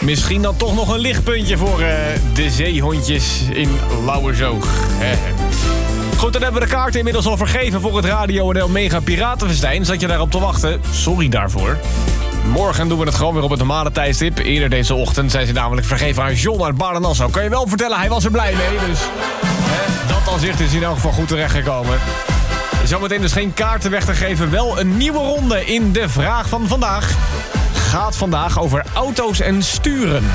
Misschien dan toch nog een lichtpuntje voor de zeehondjes in Lauwersoog. Goed, dan hebben we de kaarten inmiddels al vergeven voor het Radio NL Mega Piratenfestijn. Zat je daarop te wachten? Sorry daarvoor. Morgen doen we het gewoon weer op het normale tijdstip. Eerder deze ochtend zijn ze namelijk vergeven aan John uit Baarle-Nassau. Kan je wel vertellen, hij was er blij mee. Dus dat al zicht is in elk geval goed terechtgekomen. Zometeen dus geen kaarten weg te geven. Wel een nieuwe ronde in de vraag van vandaag. Gaat vandaag over auto's en sturen.